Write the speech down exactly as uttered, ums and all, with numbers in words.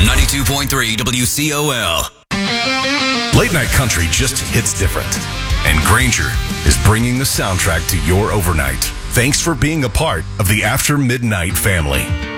ninety-two point three W C O L. Late night country just hits different. And Granger is bringing the soundtrack to your overnight. Thanks for being a part of the After Midnight family.